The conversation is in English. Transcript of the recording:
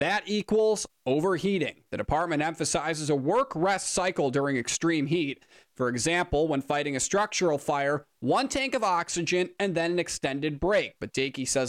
That equals overheating. The department emphasizes a work-rest cycle during extreme heat. For example, when fighting a structural fire, one tank of oxygen and then an extended break. But Dakey says